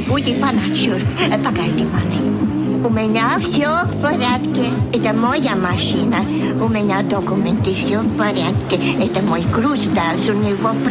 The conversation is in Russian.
будет по насчет. Погоди, У меня все в порядке. Это моя машина. У меня документы все в порядке. Это мой груз, да, у него